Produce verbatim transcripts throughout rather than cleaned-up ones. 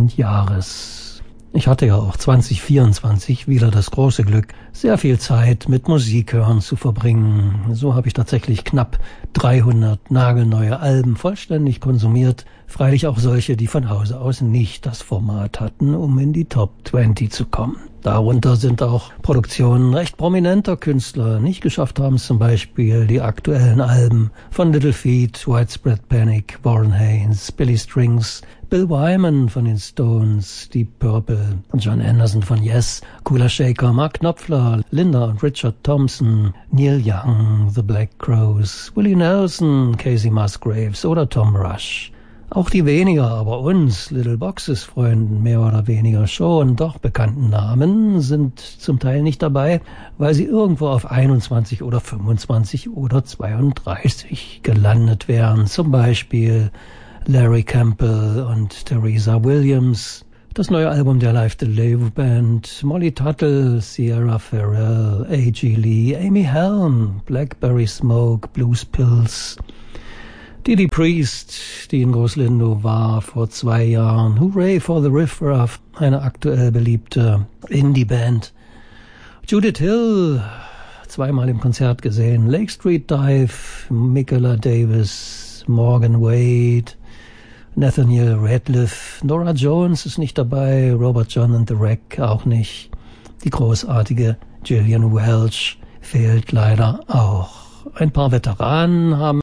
neuen Jahres. Ich hatte ja auch zwanzig vierundzwanzig wieder das große Glück, sehr viel Zeit mit Musik hören zu verbringen. So habe ich tatsächlich knapp dreihundert nagelneue Alben vollständig konsumiert, freilich auch solche, die von Hause aus nicht das Format hatten, um in die Top zwanzig zu kommen. Darunter sind auch Produktionen recht prominenter Künstler nicht geschafft haben, zum Beispiel die aktuellen Alben von Little Feat, Widespread Panic, Warren Haynes, Billy Strings, Bill Wyman von den Stones, Deep Purple, John Anderson von Yes, Kula Shaker, Mark Knopfler, Linda und Richard Thompson, Neil Young, The Black Crowes, Willie Nelson, Casey Musgraves oder Tom Rush. Auch die weniger, aber uns Little Boxes Freunden mehr oder weniger schon doch bekannten Namen sind zum Teil nicht dabei, weil sie irgendwo auf einundzwanzig oder fünfundzwanzig oder zweiunddreißig gelandet wären. Zum Beispiel Larry Campbell und Teresa Williams, das neue Album der Live to Live Band, Molly Tuttle, Sierra Farrell, A G Lee, Amy Helm, Blackberry Smoke, Blues Pills, Didi Priest, die in Großlindow war vor zwei Jahren, Hooray for the Riff Raff, eine aktuell beliebte Indie-Band, Judith Hill, zweimal im Konzert gesehen, Lake Street Dive, Michaela Davis, Morgan Wade, Nathaniel Radcliffe, Nora Jones ist nicht dabei, Robert John and the Wreck auch nicht. Die großartige Gillian Welch fehlt leider auch. Ein paar Veteranen haben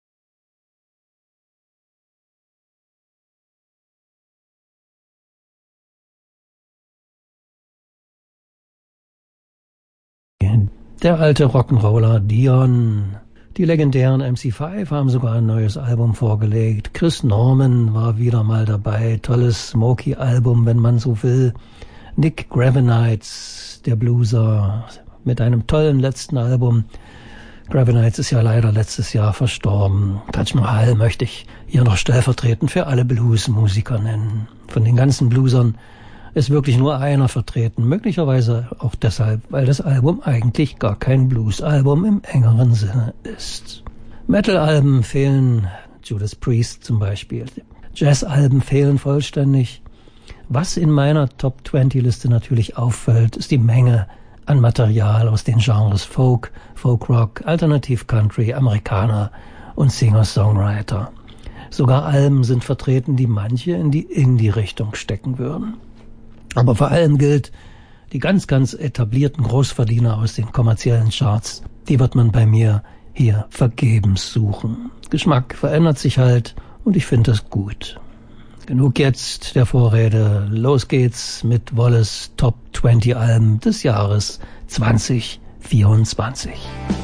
der alte Rock'n'Roller Dion. Die legendären M C fünf haben sogar ein neues Album vorgelegt. Chris Norman war wieder mal dabei. Tolles Smokey-Album, wenn man so will. Nick Gravenites, der Blueser, mit einem tollen letzten Album. Gravenites ist ja leider letztes Jahr verstorben. Taj Mahal möchte ich hier noch stellvertretend für alle Bluesmusiker nennen. Von den ganzen Bluesern ist wirklich nur einer vertreten, möglicherweise auch deshalb, weil das Album eigentlich gar kein Blues-Album im engeren Sinne ist. Metal-Alben fehlen, Judas Priest zum Beispiel. Jazz-Alben fehlen vollständig. Was in meiner Top zwanzig-Liste natürlich auffällt, ist die Menge an Material aus den Genres Folk, Folk-Rock, Alternativ-Country, Amerikaner und Singer-Songwriter. Sogar Alben sind vertreten, die manche in die Indie-Richtung stecken würden. Aber vor allem gilt, die ganz, ganz etablierten Großverdiener aus den kommerziellen Charts, die wird man bei mir hier vergebens suchen. Geschmack verändert sich halt und ich finde das gut. Genug jetzt der Vorrede. Los geht's mit Wallace Top zwanzig Alben des Jahres zwanzig vierundzwanzig.